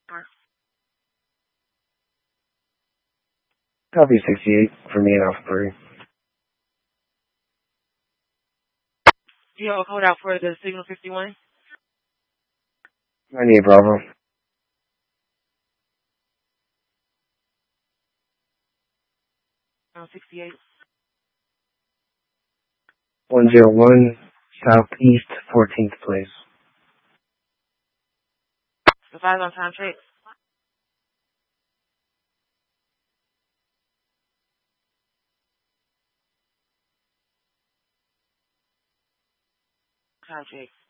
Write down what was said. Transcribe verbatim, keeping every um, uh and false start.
Copy sixty-eight for me and Alpha Three. Do you have a code out for the Signal fifty-one? ninety-eight Bravo. Um, sixty-eight. one zero one, Southeast fourteenth Place. The five on time check. Time check.